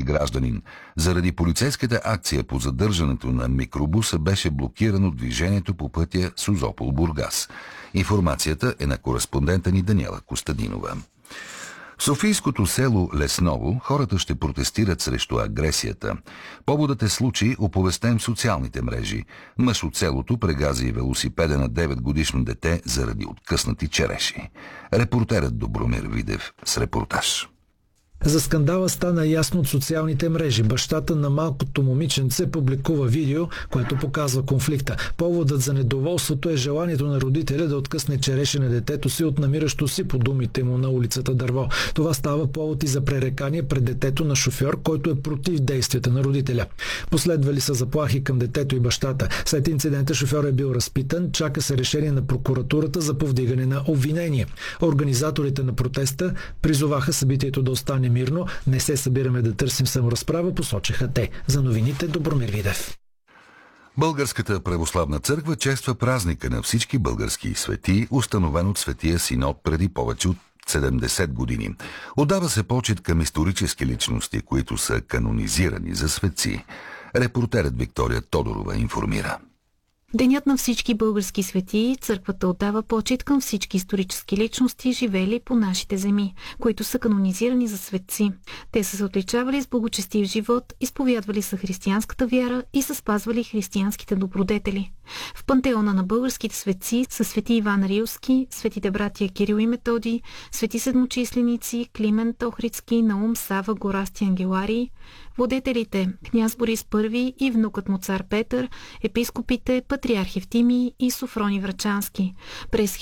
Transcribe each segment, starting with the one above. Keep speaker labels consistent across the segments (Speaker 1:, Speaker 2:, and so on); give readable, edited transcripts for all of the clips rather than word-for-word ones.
Speaker 1: гражданин. Заради полицейската акция по задържането на микробуса беше блокирано движението по пътя Созопол-Бургас. Информацията е на кореспондента ни Даниела Костадинова. В софийското село Лесново хората ще протестират срещу агресията. Поводът е случай, оповестен в социалните мрежи. Мъж от селото прегази велосипеда на 9-годишно дете заради откъснати череши. Репортерът Добромир Видев с репортаж.
Speaker 2: За скандала стана ясно от социалните мрежи. Бащата на малкото момиченце публикува видео, което показва конфликта. Поводът за недоволството е желанието на родителя да откъсне череши на детето си от намиращо си, по думите му, на улицата дърво. Това става повод и за пререкание пред детето на шофьор, който е против действията на родителя. Последвали са заплахи към детето и бащата. След инцидента шофьор е бил разпитан, чака се решение на прокуратурата за повдигане на обвинение. Организаторите на протеста призоваха събитието да остане мирно, не се събираме да търсим саморазправа, посочиха те. За новините Добромир Видев.
Speaker 1: Българската православна църква чества празника на всички български светии, установен от Светия Синод преди повече от 70 години. Отдава се почит към исторически личности, които са канонизирани за светци. Репортерът Виктория Тодорова информира.
Speaker 3: Денят на всички български светии, църквата отдава почит към всички исторически личности, живели по нашите земи, които са канонизирани за светци. Те са се отличавали с благочестив живот, изповядвали са християнската вяра и са спазвали християнските добродетели. В пантеона на българските светци са свети Иван Рилски, светите братия Кирил и Методий, свети седмочисленици, Климент Охридски, Наум, Сава, Горасти, Ангеларий, владетелите княз Борис I и внукът му цар Петър, епископите патриарх Евтимий и Софроний Врачански. През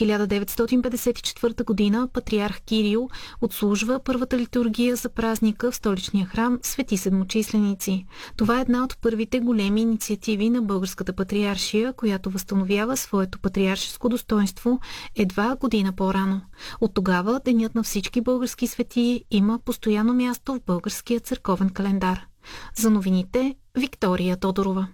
Speaker 3: 1954 година патриарх Кирил отслужва първата литургия за празника в столичния храм Свети Седмочисленици. Това е една от първите големи инициативи на българската патриаршия, която възстановява своето патриаршеско достоинство едва година по-рано. От тогава Денят на всички български светии има постоянно място в българския църковен календар. За новините Виктория Тодорова.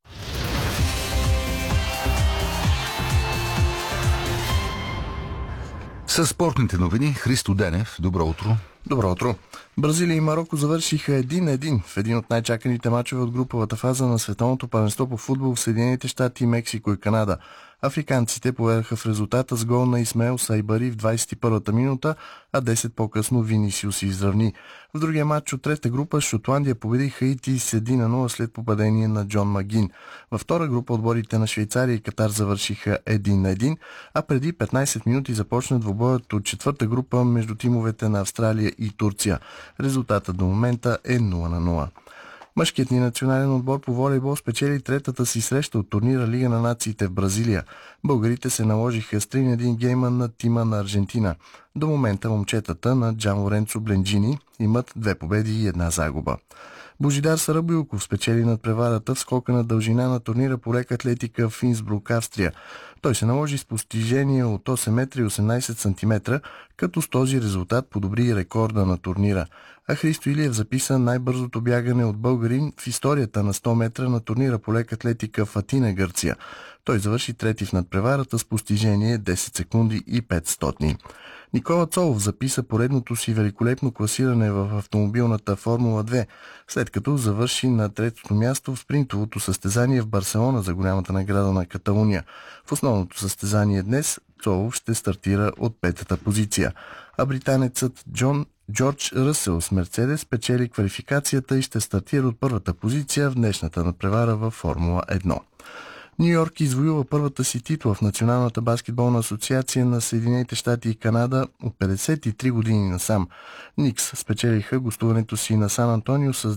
Speaker 1: Със спортните новини Христо Денев. Добро утро.
Speaker 4: Добро утро. Бразилия и Мароко завършиха 1-1 в един от най-чаканите мачове от груповата фаза на световното първенство по футбол в Съединените щати, Мексико и Канада. Африканците поведаха в резултата с гол на Исмаел Сайбари в 21-та минута, а 10 по-късно Винисиус се изравни. В другия матч от трета група Шотландия победи Хаити с 1-0 след попадение на Джон Магин. Във втора група отборите на Швейцария и Катар завършиха 1-1, а преди 15 минути започна двубоят от четвърта група между тимовете на Австралия и Турция. Резултатът до момента е 0-0. Мъжкият ни национален отбор по волейбол спечели третата си среща от турнира Лига на нациите в Бразилия. Българите се наложиха с 3-1 гейма на тима на Аржентина. До момента момчетата на Джан Лоренцо Бленджини имат 2 победи и 1 загуба. Божидар Сарабилков спечели надпреварата в скока на дължина на турнира по лека атлетика в Инсбрук, Австрия. Той се наложи с постижение от 8 метра и 18 см, като с този резултат подобри рекорда на турнира. А Христо Илиев записа най-бързото бягане от българин в историята на 100 метра на турнира по лека атлетика в Атина, Гърция. Той завърши трети в надпреварата с постижение 10 секунди и 500. Никола Цолов записа поредното си великолепно класиране в автомобилната Формула 2, след като завърши на третото място в спринтовото състезание в Барселона за голямата награда на Каталуния. В основното състезание днес Цолов ще стартира от 5-та позиция, а британецът Джордж Ръсел с Мерцедес печели квалификацията и ще стартира от първата позиция в днешната надпревара във Формула 1. Ню Йорк извоюва първата си титла в Националната баскетболна асоциация на Съединените щати и Канада от 53 години насам. Никс спечелиха гостуването си на Сан Антонио с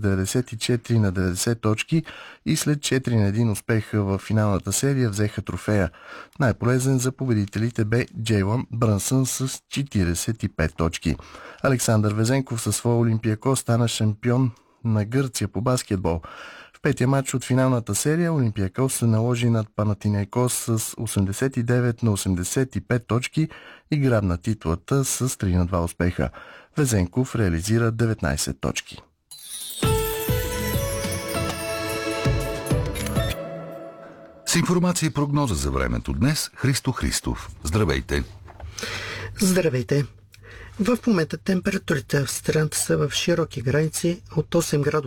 Speaker 4: 94 на 90 точки и след 4 на 1 успеха в финалната серия взеха трофея. Най-полезен за победителите бе Джейлън Брънсън с 45 точки. Александър Везенков със своя Олимпиакос стана шампион на Гърция по баскетбол. В петия матч от финалната серия Олимпиакос се наложи над Панатинайкос с 89 на 85 точки и грабна титлата с 3 на 2 успеха. Везенков реализира 19 точки.
Speaker 1: С информация и прогноза за времето днес Христо Христов. Здравейте!
Speaker 5: Здравейте! В момента температурите в страната са в широки граници от 8 градуса